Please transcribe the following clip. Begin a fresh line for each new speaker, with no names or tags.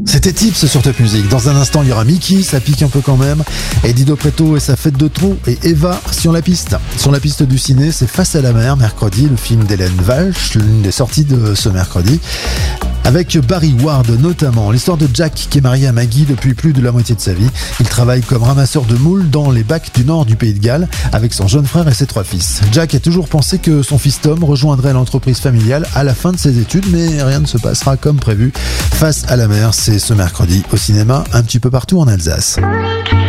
C'était Tips sur Top Music. Dans un instant, il y aura Mickey, ça pique un peu quand même. Eddie Preto et sa fête de trou. Et Eva sur la piste. Sur la piste du ciné, c'est Face à la mer, mercredi, le film d'Hélène Walsh, l'une des sorties de ce mercredi. Avec Barry Ward notamment, l'histoire de Jack qui est marié à Maggie depuis plus de la moitié de sa vie. Il travaille comme ramasseur de moules dans les bacs du nord du Pays de Galles avec son jeune frère et ses 3 fils. Jack a toujours pensé que son fils Tom rejoindrait l'entreprise familiale à la fin de ses études, mais rien ne se passera comme prévu. Face à la mer, c'est ce mercredi au cinéma, un petit peu partout en Alsace.